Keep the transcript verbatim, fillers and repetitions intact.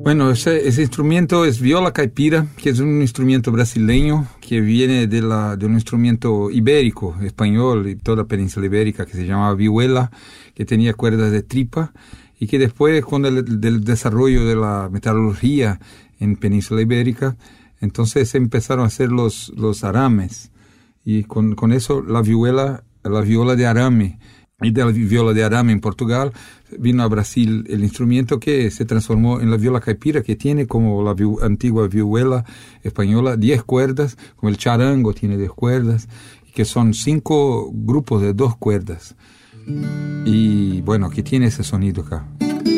Bueno, ese, ese instrumento es viola caipira, que es un instrumento brasileño que viene de, la, de un instrumento ibérico, español, y toda la península ibérica, que se llamaba vihuela, que tenía cuerdas de tripa, y que después, con el del desarrollo de la metalurgia en península ibérica, entonces se empezaron a hacer los, los arames, y con, con eso la vihuela, la viola de arame, y de la viola de arame en Portugal, vino a Brasil el instrumento que se transformó en la viola caipira, que tiene como la vi- antigua vihuela española diez cuerdas, como el charango tiene diez cuerdas, que son cinco grupos de dos cuerdas. Y bueno, que tiene ese sonido acá.